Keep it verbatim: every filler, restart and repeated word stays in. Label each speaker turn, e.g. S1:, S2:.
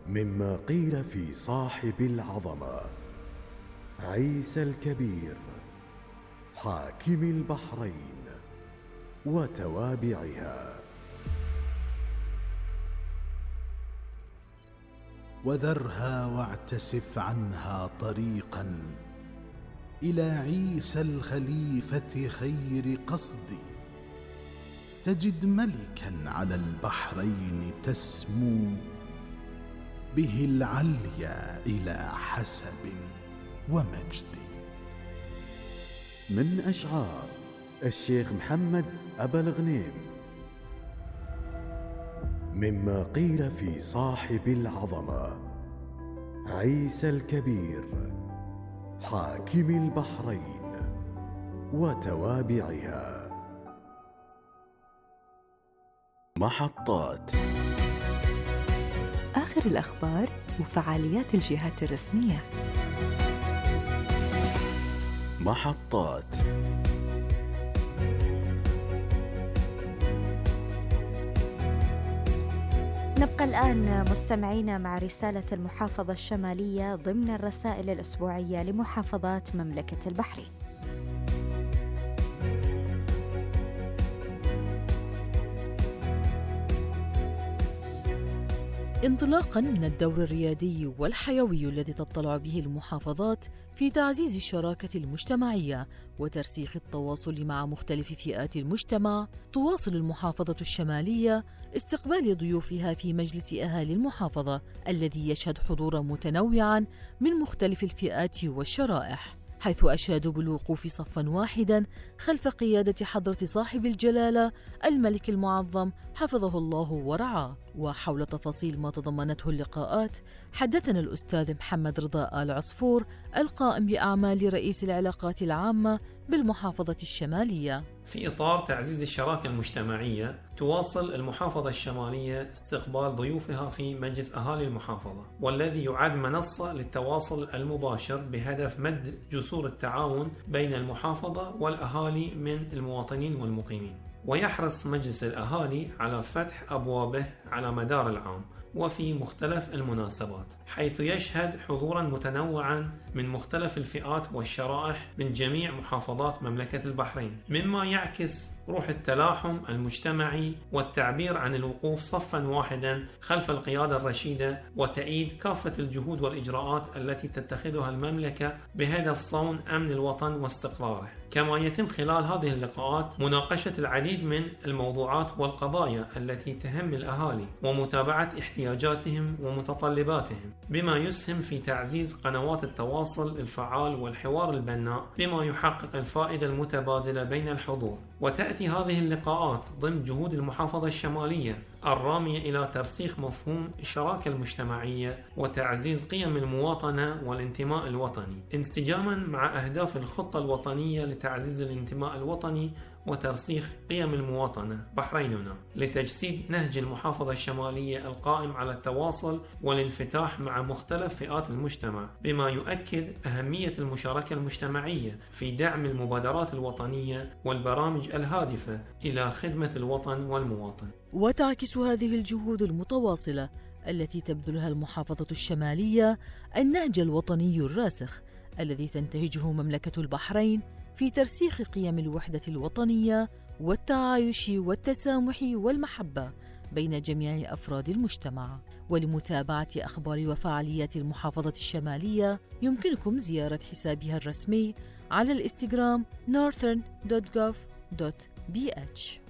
S1: مما قيل في صاحب العظمة عيسى الكبير حاكم البحرين وتوابعها.
S2: وذرها واعتسف عنها طريقا إلى عيسى الخليفة خير قصدي، تجد ملكا على البحرين تسمو به العليا إلى حسب ومجد.
S1: من أشعار الشيخ محمد أبا الغنيم. مما قيل في صاحب العظمة عيسى الكبير حاكم البحرين وتوابعها. محطات
S3: آخر الأخبار وفعاليات الجهات الرسمية.
S1: محطات
S4: نبقى الآن مستمعين مع رسالة المحافظة الشمالية ضمن الرسائل الأسبوعية لمحافظات مملكة البحرين.
S5: انطلاقاً من الدور الريادي والحيوي الذي تطلع به المحافظات في تعزيز الشراكة المجتمعية وترسيخ التواصل مع مختلف فئات المجتمع، تواصل المحافظة الشمالية استقبال ضيوفها في مجلس أهالي المحافظة الذي يشهد حضوراً متنوعاً من مختلف الفئات والشرائح، حيث أشادوا بالوقوف صفاً واحداً خلف قيادة حضرة صاحب الجلالة الملك المعظم حفظه الله ورعاه. وحول تفاصيل ما تضمنته اللقاءات حدثنا الأستاذ محمد رضا آل عصفور القائم بأعمال رئيس العلاقات العامة بالمحافظة الشمالية.
S6: في إطار تعزيز الشراكة المجتمعية، تواصل المحافظة الشمالية استقبال ضيوفها في مجلس أهالي المحافظة، والذي يعد منصة للتواصل المباشر بهدف مد جسور التعاون بين المحافظة والأهالي من المواطنين والمقيمين. ويحرص مجلس الأهالي على فتح أبوابه على مدار العام وفي مختلف المناسبات، حيث يشهد حضورا متنوعا من مختلف الفئات والشرائح من جميع محافظات مملكة البحرين، مما يعكس روح التلاحم المجتمعي والتعبير عن الوقوف صفا واحدا خلف القيادة الرشيدة وتأييد كافة الجهود والإجراءات التي تتخذها المملكة بهدف صون أمن الوطن واستقراره. كما يتم خلال هذه اللقاءات مناقشة العديد من الموضوعات والقضايا التي تهم الأهالي ومتابعة احتياجاتهم ومتطلباتهم، بما يسهم في تعزيز قنوات التواصل الفعال والحوار البناء بما يحقق الفائدة المتبادلة بين الحضور. وتأتي هذه اللقاءات ضمن جهود المحافظة الشمالية الرامية إلى ترسيخ مفهوم الشراكة المجتمعية وتعزيز قيم المواطنة والانتماء الوطني، انسجاما مع أهداف الخطة الوطنية لتعزيز الانتماء الوطني وترسيخ قيم المواطنة بحريننا، لتجسيد نهج المحافظة الشمالية القائم على التواصل والانفتاح مع مختلف فئات المجتمع، بما يؤكد أهمية المشاركة المجتمعية في دعم المبادرات الوطنية والبرامج الهادفة إلى خدمة الوطن والمواطن.
S5: وتعكس هذه الجهود المتواصلة التي تبذلها المحافظة الشمالية النهج الوطني الراسخ الذي تنتهجه مملكة البحرين في ترسيخ قيم الوحدة الوطنية والتعايش والتسامح والمحبة بين جميع أفراد المجتمع. ولمتابعة أخبار وفعاليات المحافظة الشمالية يمكنكم زيارة حسابها الرسمي على الإنستغرام northern دوت gov دوت b h.